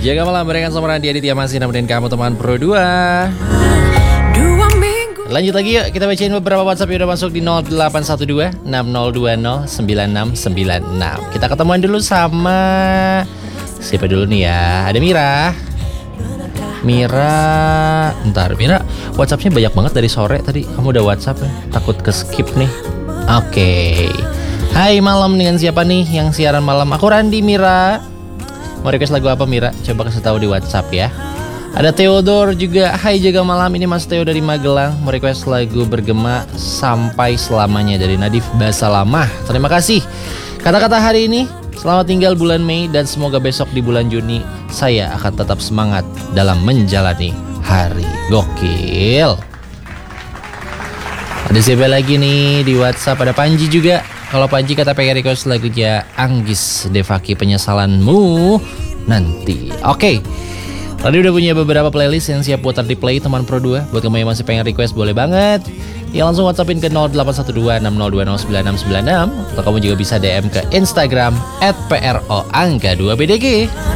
Jaga malam barengan sama Randy Aditya masih nemenin kamu teman Pro 2. Lanjut lagi yuk, kita bacain beberapa WhatsApp yang udah masuk di 0812 6020 9696. Kita ketemuan dulu sama siapa dulu nih ya? Ada Mira, Mira, WhatsAppnya banyak banget dari sore tadi. Kamu udah WhatsApp ya? Takut ke skip nih. Oke. Hai malam, dengan siapa nih yang siaran malam? Aku Randy, Mira. Mau request lagu apa Mira? Coba kasih tahu di WhatsApp ya. Ada Theodore juga. Hai jaga malam, ini Mas Theo dari Magelang. Mau request lagu Bergema Sampai Selamanya dari Nadif Basalamah. Terima kasih. Kata-kata hari ini, selamat tinggal bulan Mei dan semoga besok di bulan Juni saya akan tetap semangat dalam menjalani hari. Gokil. Ada siapa lagi nih di WhatsApp? Ada Panji juga. Kalau Panji kata pengen request lagunya Anggis Devaki Penyesalanmu Nanti. Oke. Tadi udah punya beberapa playlist yang siap putar di play teman Pro 2. Buat kamu yang masih pengen request boleh banget. Ya langsung WhatsAppin ke 0812 6020 9696. Atau kamu juga bisa DM ke Instagram @pro_2bdg.